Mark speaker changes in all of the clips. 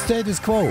Speaker 1: Status Quo.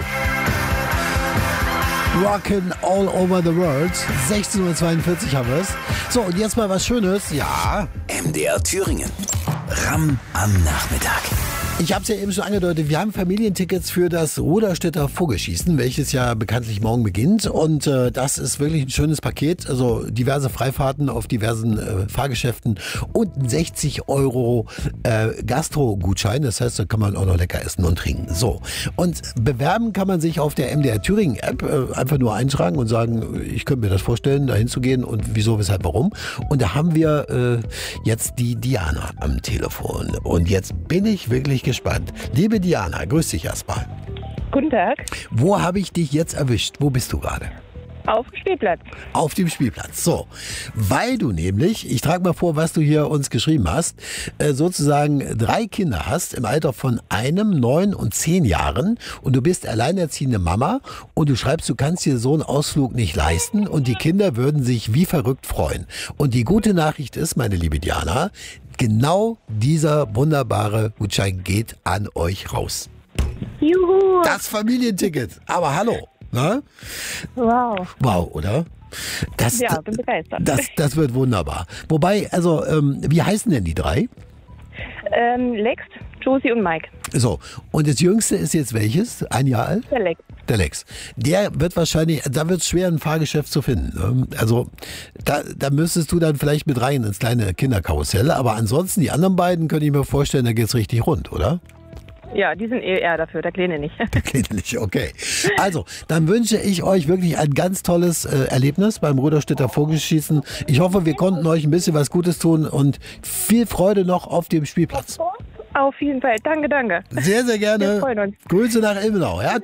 Speaker 1: Rockin' all over the world. 16:42 Uhr haben wir es. So, und jetzt mal was Schönes. Ja.
Speaker 2: MDR Thüringen. Ram am Nachmittag.
Speaker 1: Ich habe es ja eben schon angedeutet, wir haben Familientickets für das Ruderstädter Vogelschießen, welches ja bekanntlich morgen beginnt. Und das ist wirklich ein schönes Paket. Also diverse Freifahrten auf diversen Fahrgeschäften und ein 60 € Gastro-Gutschein. Das heißt, da kann man auch noch lecker essen und trinken. So. Und bewerben kann man sich auf der MDR Thüringen App. Einfach nur eintragen und sagen, ich könnte mir das vorstellen, da hinzugehen und wieso, weshalb, warum. Und da haben wir jetzt die Diana am Telefon. Und jetzt bin ich wirklich gespannt. Liebe Diana, grüß dich erstmal.
Speaker 3: Guten Tag.
Speaker 1: Wo habe ich dich jetzt erwischt? Wo bist du gerade?
Speaker 3: Auf dem Spielplatz.
Speaker 1: Auf dem Spielplatz. So, weil du nämlich, ich trage mal vor, was du hier uns geschrieben hast, sozusagen 3 Kinder hast im Alter von 1, 9 und 10 Jahren und du bist alleinerziehende Mama und du schreibst, du kannst dir so einen Ausflug nicht leisten und die Kinder würden sich wie verrückt freuen. Und die gute Nachricht ist, meine liebe Diana, genau dieser wunderbare Gutschein geht an euch raus.
Speaker 3: Juhu.
Speaker 1: Das Familienticket. Aber hallo. Na?
Speaker 3: Wow.
Speaker 1: Wow, oder?
Speaker 3: Ja, bin begeistert.
Speaker 1: Das wird wunderbar. Wobei, also, wie heißen denn die 3?
Speaker 3: Lex, Josie und Mike.
Speaker 1: So, und das Jüngste ist jetzt welches? 1 Jahr alt?
Speaker 3: Der Lex.
Speaker 1: Der Lex. Der wird wahrscheinlich, da wird es schwer, ein Fahrgeschäft zu finden. Ne? Also, da müsstest du dann vielleicht mit rein ins kleine Kinderkarussell. Aber ansonsten, die anderen beiden, könnte ich mir vorstellen, da geht's richtig rund, oder?
Speaker 3: Ja, die sind eher dafür, der Kleine nicht.
Speaker 1: Der Kleine nicht, okay. Also, dann wünsche ich euch wirklich ein ganz tolles Erlebnis beim Ruderstädter Vogelschießen. Ich hoffe, wir konnten euch ein bisschen was Gutes tun und viel Freude noch auf dem Spielplatz.
Speaker 3: Auf jeden Fall. Danke, danke.
Speaker 1: Sehr, sehr gerne.
Speaker 3: Wir freuen uns.
Speaker 1: Grüße nach Ilmenau. Ja?